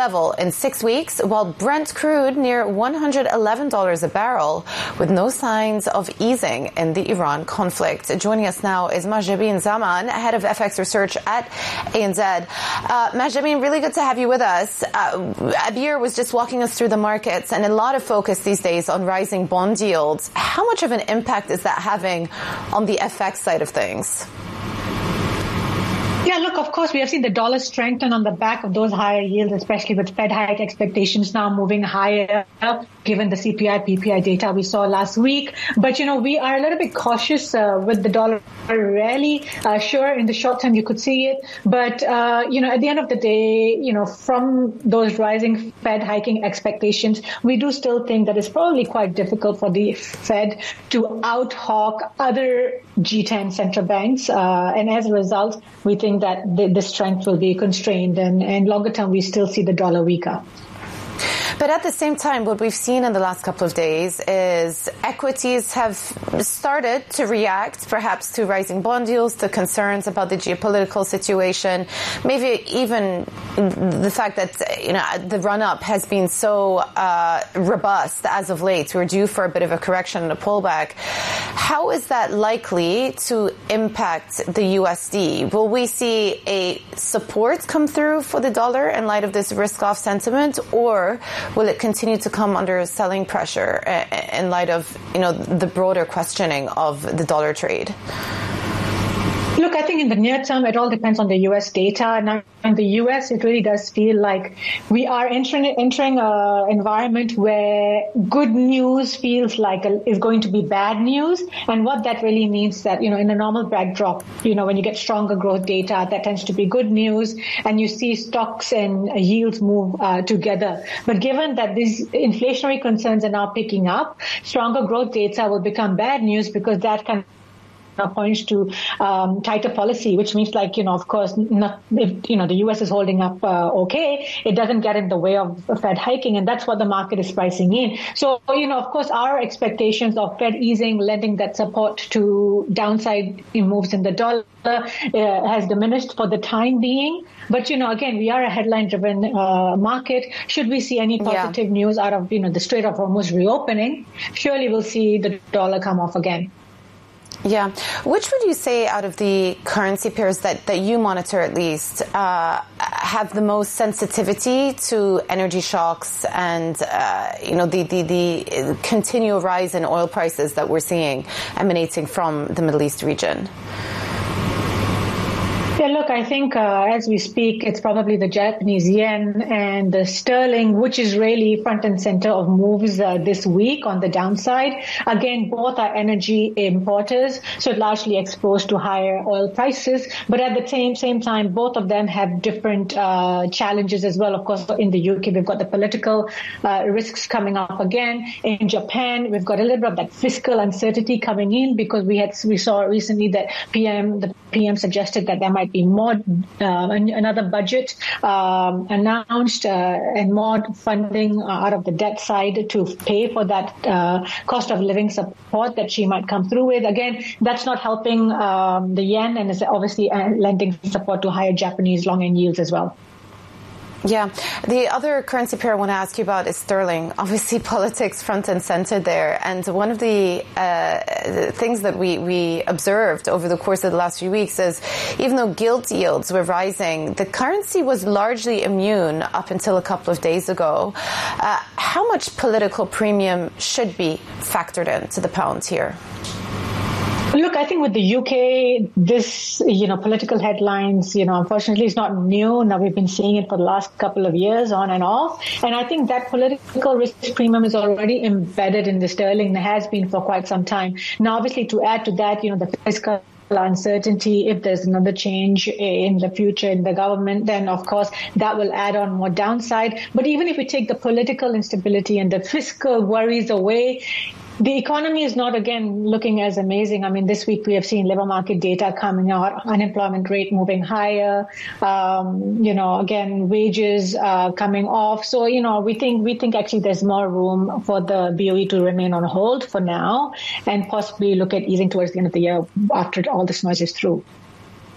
level in 6 weeks, while Brent crude near $111 a barrel, with no signs of easing in the Iran conflict. Joining us now is Mahjabeen Zaman, head of FX research at ANZ. Mahjabeen, really good to have you with us. Abir was just walking us through the markets, and a lot of focus these days on rising bond yields. How much of an impact is that having on the FX side of things? Yeah, look, of course, we have seen the dollar strengthen on the back of those higher yields, especially with Fed hike expectations now moving higher, given the CPI, PPI data we saw last week. But, we are a little bit cautious with the dollar rally. Sure, in the short term, you could see it. But, at the end of the day, from those rising Fed hiking expectations, we do still think that it's probably quite difficult for the Fed to out-hawk other G10 central banks. And as a result, we think that the strength will be constrained, and longer term, we still see the dollar weaker. But at the same time, what we've seen in the last couple of days is equities have started to react, perhaps to rising bond yields, to concerns about the geopolitical situation, maybe even the fact that the run-up has been so robust as of late. We're due for a bit of a correction and a pullback. How is that likely to impact the USD? Will we see a support come through for the dollar in light of this risk-off sentiment, or will it continue to come under selling pressure in light of, the broader questioning of the dollar trade? Look, I think in the near term, it all depends on the U.S. data. Now, in the U.S., it really does feel like we are entering an environment where good news feels like is going to be bad news. And what that really means that, in a normal backdrop, when you get stronger growth data, that tends to be good news. And you see stocks and yields move together. But given that these inflationary concerns are now picking up, stronger growth data will become bad news, because that can points to tighter policy, which means of course, not if, the U.S. is holding up okay, it doesn't get in the way of Fed hiking, and that's what the market is pricing in. So, of course, our expectations of Fed easing, lending that support to downside moves in the dollar has diminished for the time being. But, again, we are a headline-driven market. Should we see any positive news out of, the Strait of Hormuz reopening, surely we'll see the dollar come off again. Yeah. Which would you say out of the currency pairs that you monitor at least have the most sensitivity to energy shocks and, the continual rise in oil prices that we're seeing emanating from the Middle East region? Yeah, look, I think as we speak, it's probably the Japanese yen and the sterling, which is really front and center of moves this week on the downside. Again, both are energy importers, so largely exposed to higher oil prices. But at the same time, both of them have different challenges as well. Of course, in the UK, we've got the political risks coming up again. In Japan, we've got a little bit of that fiscal uncertainty coming in, because we saw recently that the PM suggested that there might be more another budget announced and more funding out of the debt side to pay for that cost of living support that she might come through with. Again, that's not helping the yen, and is obviously lending support to higher Japanese long-end yields as well. Yeah. The other currency pair I want to ask you about is sterling. Obviously, politics front and center there. And one of the things that we observed over the course of the last few weeks is even though gilt yields were rising, the currency was largely immune up until a couple of days ago. How much political premium should be factored into the pound here? Look, I think with the UK, this, political headlines, unfortunately is not new. Now we've been seeing it for the last couple of years on and off. And I think that political risk premium is already embedded in the sterling. There has been for quite some time. Now, obviously, to add to that, the fiscal uncertainty, if there's another change in the future in the government, then of course that will add on more downside. But even if we take the political instability and the fiscal worries away, the economy is not, again, looking as amazing. I mean, this week we have seen labor market data coming out, unemployment rate moving higher, again, wages coming off. So, we think actually there's more room for the BOE to remain on hold for now and possibly look at easing towards the end of the year after all this noise is through.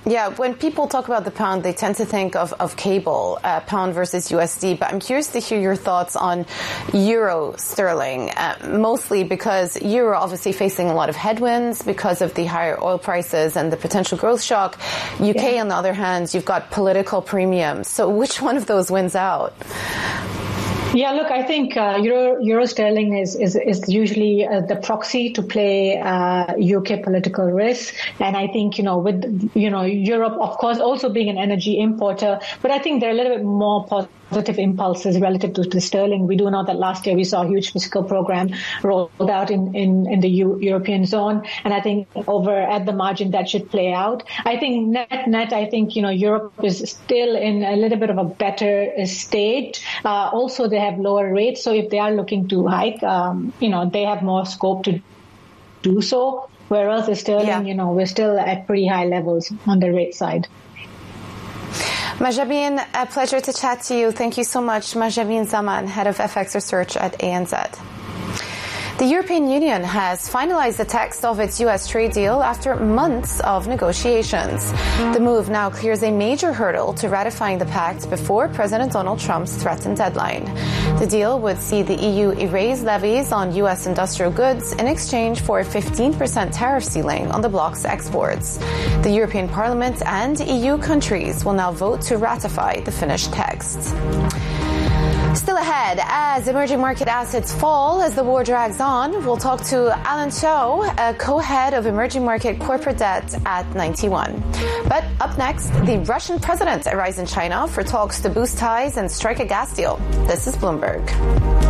Yeah, when people talk about the pound, they tend to think of cable, pound versus USD. But I'm curious to hear your thoughts on euro sterling, mostly because euro obviously facing a lot of headwinds because of the higher oil prices and the potential growth shock. UK, on the other hand, you've got political premiums. So which one of those wins out? Yeah, look, I think euro sterling is usually the proxy to play UK political risk, and I think with Europe, of course, also being an energy importer, but I think they're a little bit more positive impulses relative to the sterling. We do know that last year we saw a huge fiscal program rolled out in the European zone, and I think over at the margin that should play out. I think net, I think Europe is still in a little bit of a better state. Also, they have lower rates, so if they are looking to hike, they have more scope to do so. Whereas the sterling, we're still at pretty high levels on the rate side. Mahjabeen, a pleasure to chat to you. Thank you so much. Mahjabeen Zaman, Head of FX Research at ANZ. The European Union has finalized the text of its U.S. trade deal after months of negotiations. The move now clears a major hurdle to ratifying the pact before President Donald Trump's threatened deadline. The deal would see the EU erase levies on U.S. industrial goods in exchange for a 15% tariff ceiling on the bloc's exports. The European Parliament and EU countries will now vote to ratify the finished text. Still ahead, as emerging market assets fall as the war drags on, we'll talk to Alan Chow, a co-head of emerging market corporate debt at 91. But up next, the Russian president arrives in China for talks to boost ties and strike a gas deal. This is Bloomberg.